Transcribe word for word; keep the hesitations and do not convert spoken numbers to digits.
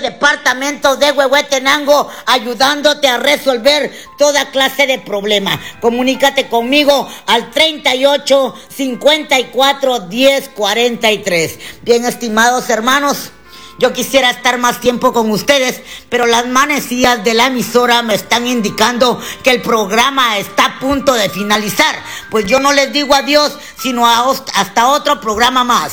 departamento de Huehuetenango, ayudándote a resolver toda clase de problema. Comunícate conmigo al treinta y ocho, cincuenta y cuatro, diez, cuarenta y tres. Bien, estimados hermanos, yo quisiera estar más tiempo con ustedes, pero las manecillas de la emisora me están indicando que el programa está a punto de finalizar. Pues yo no les digo adiós, sino hasta otro programa más.